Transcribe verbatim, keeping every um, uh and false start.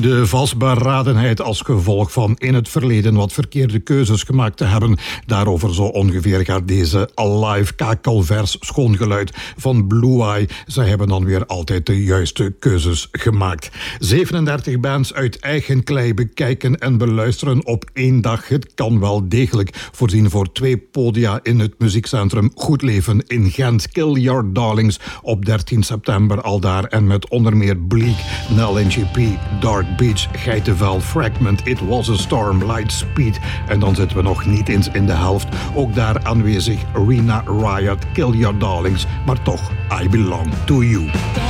De vastberadenheid als gevolg van in het verleden wat verkeerde keuzes gemaakt te hebben. Daarover zo ongeveer gaat deze Alive kakelvers schoongeluid van Blue Eye. Zij hebben dan weer altijd de juiste keuzes gemaakt. zevenendertig bands uit eigen klei bekijken en beluisteren op één dag. Het kan wel degelijk voorzien voor twee podia in het muziekcentrum Goed Leven in Gent. Kill Your Darlings op dertien september al daar. En met onder meer Bleak, Nell en G P, Dark Beach, Geitenveld, Fragment, It Was a Storm, Lightspeed. En dan zitten we nog niet eens in de helft. Ook daar aanwezig Rena Riot, Kill Your Darlings. Maar toch, I Belong to You.